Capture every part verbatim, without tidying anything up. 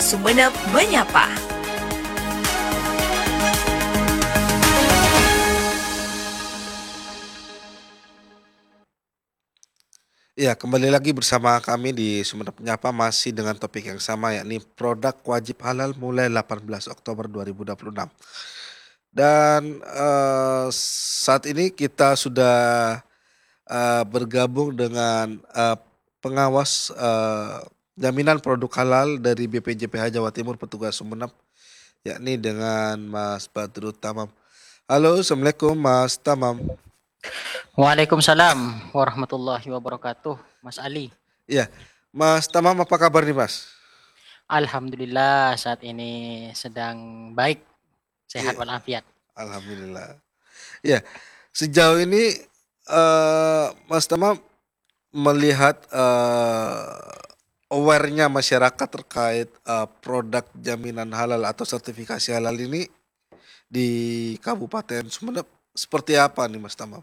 Sumenep Menyapa. Ya, kembali lagi bersama kami di Sumenep Menyapa masih dengan topik yang sama yakni produk wajib halal mulai delapan belas Oktober dua ribu dua puluh enam. Dan, eee, saat ini kita sudah, eee, bergabung dengan, eee, pengawas, eee, jaminan produk halal dari B P J P H Jawa Timur Petugas Sumenep, yakni dengan Mas Badrut Tamam. Halo, assalamualaikum Mas Tamam. Waalaikumsalam warahmatullahi wabarakatuh, Mas Ali. Iya, Mas Tamam apa kabar nih Mas? Alhamdulillah saat ini sedang baik, sehat Iya, walafiat. alhamdulillah. Iya, sejauh ini, eee, Mas Tama melihat, eee, aware-nya masyarakat terkait, eee, produk jaminan halal atau sertifikasi halal ini di Kabupaten Sumenep seperti apa nih Mas Tama?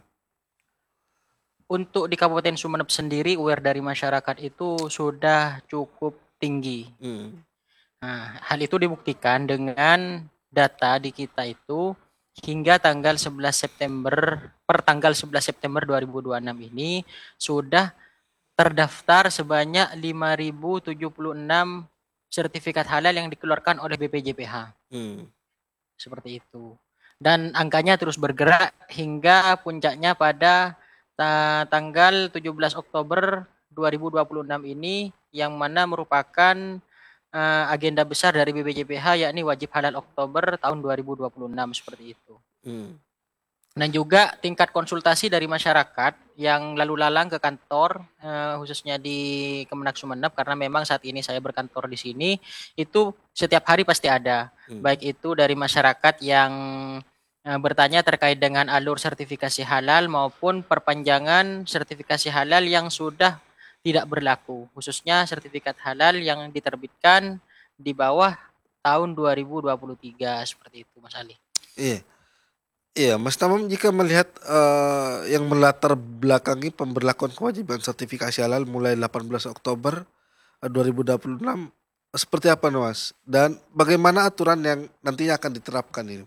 Untuk di Kabupaten Sumeneb sendiri aware dari masyarakat itu sudah cukup tinggi. Mhm, Nah, hal itu dibuktikan dengan data di kita itu hingga tanggal sebelas September per tanggal sebelas September dua ribu dua puluh enam ini sudah terdaftar sebanyak lima ribu tujuh puluh enam sertifikat halal yang dikeluarkan oleh B P J P H. mmm, Seperti itu. Dan angkanya terus bergerak hingga puncaknya pada ta tanggal tujuh belas Oktober dua ribu dua puluh enam ini yang mana merupakan, eee, agenda besar dari B P J P H yakni wajib halal Oktober tahun dua ribu dua puluh enam seperti itu. mmm, Dan juga tingkat konsultasi dari masyarakat yang lalu lalang ke kantor, eee, khususnya di Kemenak Sumenep karena memang saat ini saya berkantor di sini, itu setiap hari pasti ada. mmm, Baik itu dari masyarakat yang, eee, bertanya terkait dengan alur sertifikasi halal maupun perpanjangan sertifikasi halal yang sudah tidak berlaku, khususnya sertifikat halal yang diterbitkan di bawah tahun dua ribu dua puluh tiga, seperti itu Mas Ali. iya iya, Mas Tamam jika melihat, eee, yang melatar belakangi pemberlakuan kewajiban sertifikasi halal mulai delapan belas Oktober Eee, dua ribu dua puluh enam seperti apa nih, Mas? Dan bagaimana aturan yang nantinya akan diterapkan ini?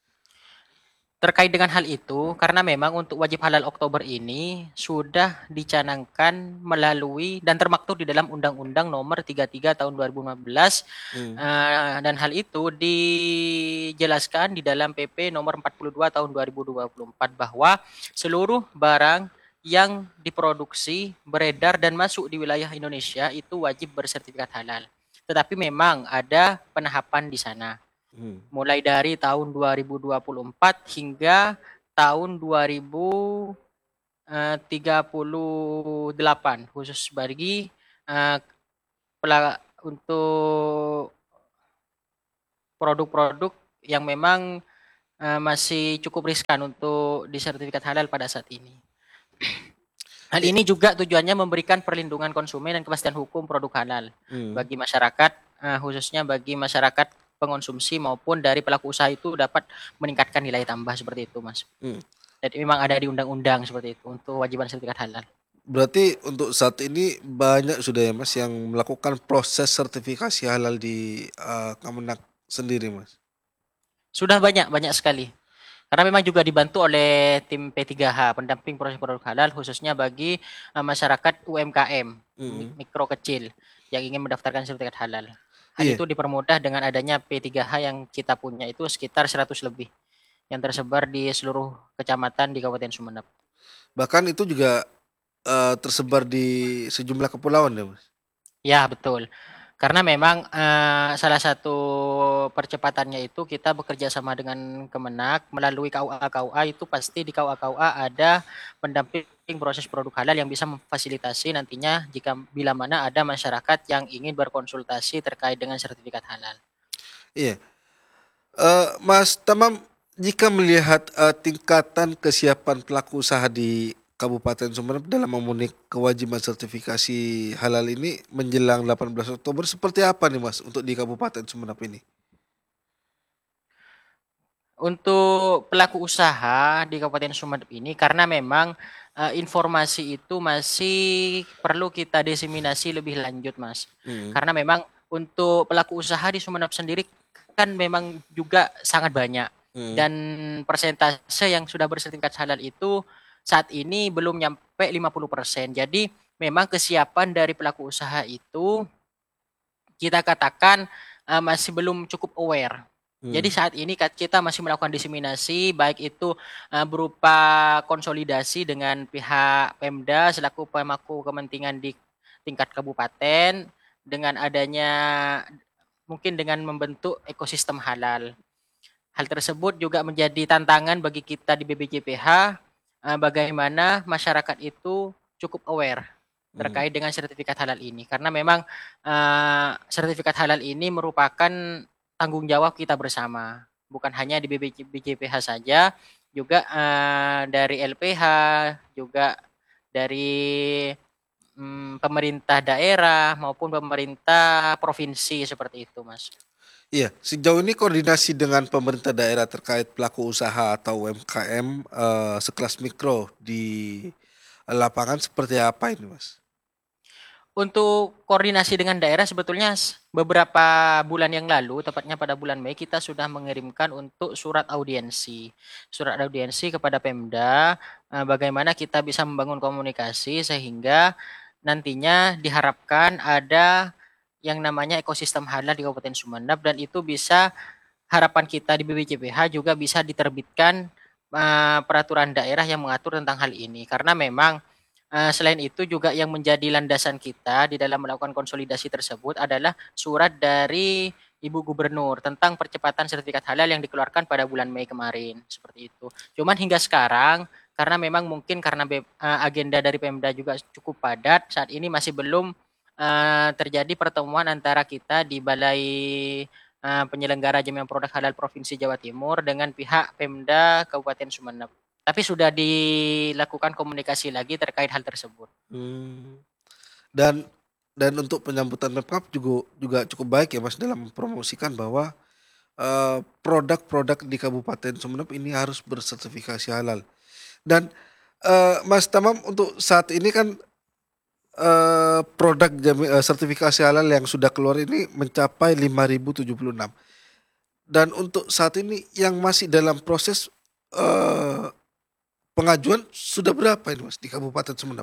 Terkait dengan hal itu, karena memang untuk wajib halal Oktober ini sudah dicanangkan melalui dan termaktub di dalam Undang-Undang Nomor tiga puluh tiga Tahun dua ribu lima belas, Mmm, eee, dan hal itu dijelaskan di dalam P P Nomor empat puluh dua Tahun dua ribu dua puluh empat bahwa seluruh barang yang diproduksi, beredar, dan masuk di wilayah Indonesia itu wajib bersertifikat halal. Tetapi memang ada penahapan di sana. mhm, Mulai dari tahun dua ribu dua puluh empat hingga tahun dua ribu tiga puluh delapan khusus bagi, eee, pela untuk produk-produk yang memang, eee, masih cukup riskan untuk disertifikat halal pada saat ini. Hal i ini juga tujuannya memberikan perlindungan konsumen dan kepastian hukum produk halal mmm, bagi masyarakat, eee, khususnya bagi masyarakat pengonsumsi maupun dari pelaku usaha itu dapat meningkatkan nilai tambah seperti itu, Mas. mmm. Jadi memang ada di undang-undang seperti itu untuk kewajiban sertifikat halal. Berarti untuk saat ini banyak sudah ya, Mas, yang melakukan proses sertifikasi halal di, eee, Kemenak sendiri, Mas? Sudah banyak, banyak sekali. Karena memang juga dibantu oleh tim P tiga H, pendamping proses produk halal khususnya bagi, eee, masyarakat U M K M, mi Mhm, mikro kecil yang ingin mendaftarkan sertifikat halal. Hal iya, itu dipermudah dengan adanya P tiga H yang kita punya itu sekitar seratus lebih, yang tersebar di seluruh kecamatan di Kabupaten Sumeneb. bahkan itu juga, eee, tersebar di sejumlah kepulauan ya, Mas? Ya, betul. Karena memang, eee, salah satu percepatannya itu kita bekerja sama dengan Kemenak melalui K U A K U A itu pasti di K U A K U A ada pendamping proses produk halal yang bisa memfasilitasi nantinya jika bila mana ada masyarakat yang ingin berkonsultasi terkait dengan sertifikat halal. Iya, eee, Mas Tamam, jika melihat, eee, tingkatan kesiapan pelaku usaha di Kabupaten Sumeneb dalam memenuhi kewajiban sertifikasi halal ini menjelang delapan belas Oktober seperti apa nih, Mas, untuk di Kabupaten Sumeneb ini? Untuk pelaku usaha di Kabupaten Sumeneb ini karena memang, eee, informasi itu masih perlu kita diseminasi lebih lanjut, Mas. Mhm, Karena memang untuk pelaku usaha di Sumeneb sendiri kan memang juga sangat banyak Mhm. dan persentase yang sudah bersertifikat halal itu saat ini belum nyampe lima puluh persen. Jadi memang kesiapan dari pelaku usaha itu kita katakan uh, masih belum cukup aware. Jadi Mmm. saat ini kita masih melakukan diseminasi baik itu uh, berupa konsolidasi dengan pihak Pemda selaku pemangku kepentingan di tingkat kabupaten dengan adanya mungkin dengan membentuk ekosistem halal. Hal tersebut juga menjadi tantangan bagi kita di B B J P H uh, bagaimana masyarakat itu cukup aware Mhm. terkait dengan sertifikat halal ini karena memang uh, sertifikat halal ini merupakan tanggung jawab kita bersama bukan hanya di B B J P H saja juga uh, dari L P H juga dari um, pemerintah daerah maupun pemerintah provinsi seperti itu Mas. Iya, sejauh ini koordinasi dengan pemerintah daerah terkait pelaku usaha atau U M K M, eee, sekelas mikro di lapangan seperti apa ini, Mas? Untuk koordinasi dengan daerah sebetulnya beberapa bulan yang lalu, tepatnya pada bulan Mei, kita sudah mengirimkan untuk surat audiensi. Surat audiensi kepada Pemda, eh, bagaimana kita bisa membangun komunikasi sehingga nantinya diharapkan ada yang namanya ekosistem halal di Kabupaten Sumeneb dan itu bisa harapan kita di B B J P H juga bisa diterbitkan eh, peraturan daerah yang mengatur tentang hal ini. Karena memang eh, selain itu juga yang menjadi landasan kita di dalam melakukan konsolidasi tersebut adalah surat dari Ibu Gubernur tentang percepatan sertifikat halal yang dikeluarkan pada bulan Mei kemarin, seperti itu. Cuman hingga sekarang karena memang mungkin karena be- eh, agenda dari Pemda juga cukup padat, saat ini masih belum eh, terjadi pertemuan antara kita di Balai eh, penyelenggara jaminan produk halal Provinsi Jawa Timur dengan pihak Pemda Kabupaten Sumeneb. Tapi sudah dilakukan komunikasi lagi terkait hal tersebut. Mmm, dan dan untuk penyambutan Pemkab jugu juga cukup baik ya, Mas, dalam mempromosikan bahwa, eee, produk-produk di Kabupaten Sumeneb ini harus bersertifikasi halal. Dan, eee, Mas Tamam untuk saat ini kan, eee, produk jami eee, sertifikasi halal yang sudah keluar ini mencapai lima ribu tujuh puluh enam. Dan untuk saat ini yang masih dalam proses, eee, pengajuan sudah berapa ini, Mas, di Kabupaten Sumeneb?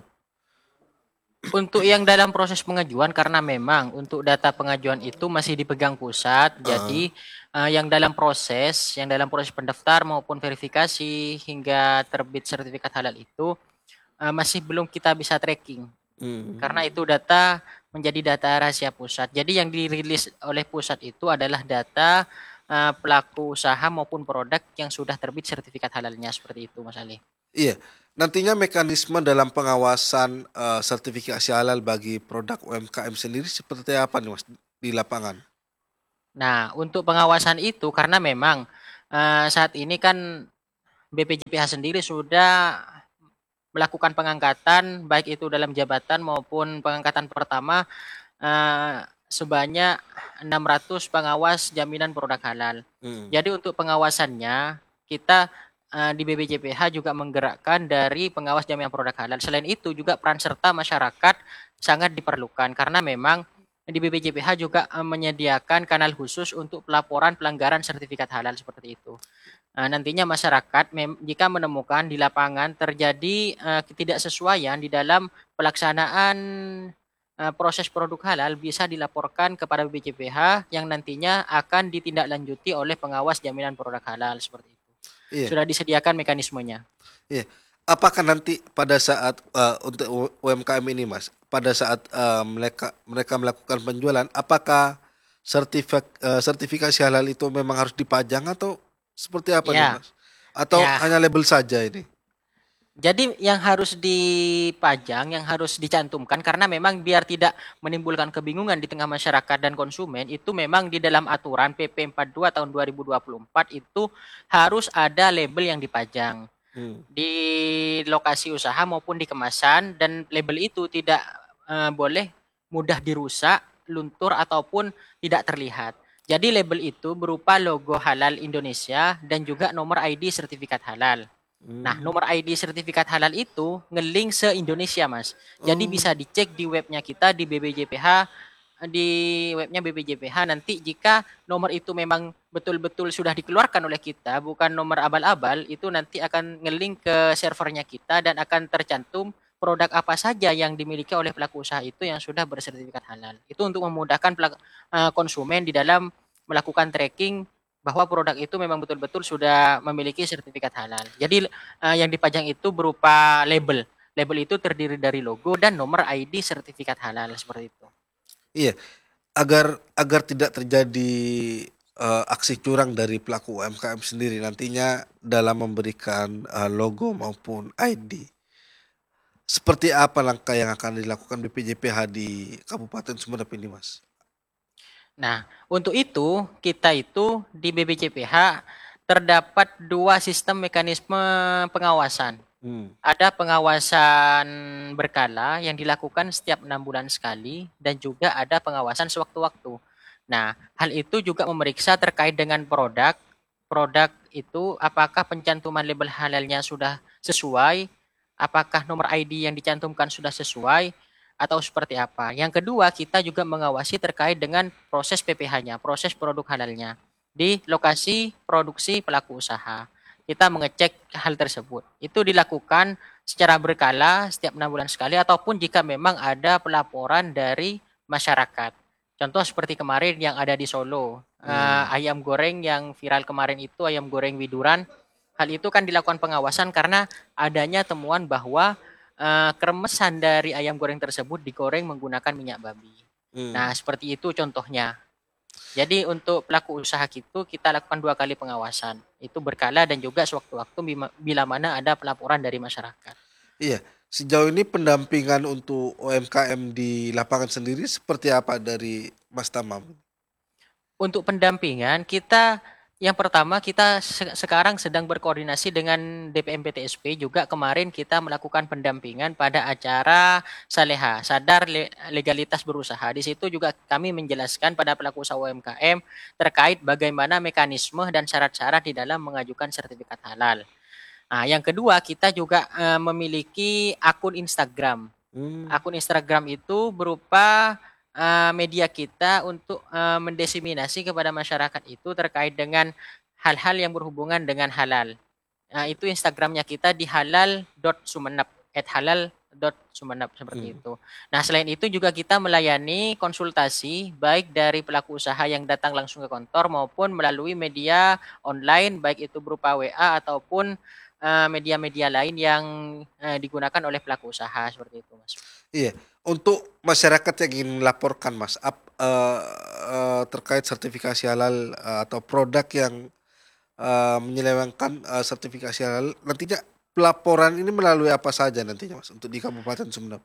Untuk yang dalam proses pengajuan karena memang untuk data pengajuan itu masih dipegang pusat, Heeh. jadi uh, yang dalam proses, yang dalam proses pendaftar maupun verifikasi hingga terbit sertifikat halal itu uh, masih belum kita bisa tracking. Karena Mmm. itu data menjadi data rahasia pusat. Jadi yang dirilis oleh pusat itu adalah data uh, pelaku usaha maupun produk yang sudah terbit sertifikat halalnya seperti itu, Mas Ali. Iya, nantinya mekanisme dalam pengawasan, eee, sertifikasi halal bagi produk U M K M sendiri seperti apa nih, Mas, di lapangan? Nah, untuk pengawasan itu karena memang uh, saat ini kan B P J P H sendiri sudah melakukan pengangkatan baik itu dalam jabatan maupun pengangkatan pertama uh, sebanyak enam ratus pengawas jaminan produk halal. Mhm. Jadi untuk pengawasannya kita uh, di B B J P H juga menggerakkan dari pengawas jaminan produk halal. Selain itu juga peran serta masyarakat sangat diperlukan karena memang di B B J P H juga uh, menyediakan kanal khusus untuk pelaporan pelanggaran sertifikat halal seperti itu. Nah, nantinya masyarakat mem- jika menemukan di lapangan terjadi uh, ketidaksesuaian di dalam pelaksanaan uh, proses produk halal bisa dilaporkan kepada B P J P H yang nantinya akan ditindaklanjuti oleh pengawas jaminan produk halal seperti itu. Iya, Sudah disediakan mekanismenya. iya. Apakah nanti pada saat, eee, untuk U UMKM ini, Mas, pada saat, eee, mereka mereka melakukan penjualan, apakah sertifik eee, sertifikasi halal itu memang harus dipajang atau seperti apa nih, Ya, Mas? Atau ya. hanya label saja ini? Jadi yang harus dipajang, yang harus dicantumkan karena memang biar tidak menimbulkan kebingungan di tengah masyarakat dan konsumen itu memang di dalam aturan P P empat puluh dua tahun dua ribu dua puluh empat itu harus ada label yang dipajang Mmm. di lokasi usaha maupun di kemasan dan label itu tidak eh, boleh mudah dirusak, luntur ataupun tidak terlihat. Jadi label itu berupa logo halal Indonesia dan juga nomor I D sertifikat halal. Nah, Mmm. nomor I D sertifikat halal itu ngelink se-Indonesia, Mas. Jadi bisa Oh. dicek di webnya kita di B B J P H di webnya B P J P H nanti jika nomor itu memang betul-betul sudah dikeluarkan oleh kita, bukan nomor abal-abal, itu nanti akan nge-link ke servernya kita dan akan tercantum produk apa saja yang dimiliki oleh pelaku usaha itu yang sudah bersertifikat halal. Itu untuk memudahkan pelak- eh, konsumen di dalam melakukan tracking bahwa produk itu memang betul-betul sudah memiliki sertifikat halal. Jadi eh, yang dipajang itu berupa label. Label itu terdiri dari logo dan nomor I D sertifikat halal seperti itu. Iya, agar agar tidak terjadi, eee, aksi curang dari pelaku U M K M sendiri nantinya dalam memberikan, eee, logo maupun I D. Seperti apa langkah yang akan dilakukan B P J P H di Kabupaten Sumeneb ini, Mas? Nah, untuk itu kita itu di B B J P H terdapat dua sistem mekanisme pengawasan. Mmm, Ada pengawasan berkala yang dilakukan setiap enam bulan sekali dan juga ada pengawasan sewaktu-waktu. Nah, hal itu juga memeriksa terkait dengan produk. Produk itu apakah pencantuman label halalnya sudah sesuai, apakah nomor I D yang dicantumkan sudah sesuai, atau seperti apa. Yang kedua, kita juga mengawasi terkait dengan proses P P H-nya, proses produk halalnya di lokasi produksi pelaku usaha. Kita mengecek hal tersebut. Itu dilakukan secara berkala setiap enam bulan sekali ataupun jika memang ada pelaporan dari masyarakat. Contoh seperti kemarin yang ada di Solo, eh, mmm, ayam goreng yang viral kemarin itu ayam goreng widuran. Hal itu kan dilakukan pengawasan karena adanya temuan bahwa eh, kremesan dari ayam goreng tersebut digoreng menggunakan minyak babi. Nah, mmm. seperti itu contohnya. Jadi untuk pelaku usaha itu kita lakukan dua kali pengawasan. Itu berkala dan juga sewaktu-waktu bila mana ada pelaporan dari masyarakat. Iya, sejauh ini pendampingan untuk U M K M di lapangan sendiri seperti apa dari Mas Tamam? Untuk pendampingan kita yang pertama kita se- sekarang sedang berkoordinasi dengan D P M P T S P juga kemarin kita melakukan pendampingan pada acara Saleha, sadar Le- legalitas berusaha. Di situ juga kami menjelaskan pada pelaku usaha U M K M terkait bagaimana mekanisme dan syarat-syarat di dalam mengajukan sertifikat halal. Nah, yang kedua kita juga eh, memiliki akun Instagram. Mmm, Akun Instagram itu berupa eh, media kita untuk eh, mendiseminasi kepada masyarakat itu terkait dengan hal-hal yang berhubungan dengan halal. Nah, itu Instagramnya kita di halal.sumenep, at halal.sumenep seperti mhm, itu. Nah, selain itu juga kita melayani konsultasi baik dari pelaku usaha yang datang langsung ke kantor maupun melalui media online baik itu berupa W A ataupun eh, media-media lain yang eh, digunakan oleh pelaku usaha seperti itu, Mas. iya. Untuk masyarakat yang ingin melaporkan Mas, ap eee eee, terkait sertifikasi halal, eee, atau produk yang, eee, menyelewengkan, eee, sertifikasi halal, nantinya pelaporan ini melalui apa saja nantinya Mas, untuk di Kabupaten Sumeneb?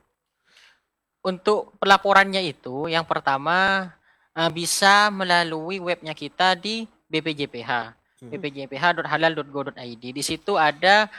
Untuk pelaporannya itu yang pertama, eee, bisa melalui webnya kita di B P J P H, Mhm. b p j p h dot halal dot go dot i d. Di situ ada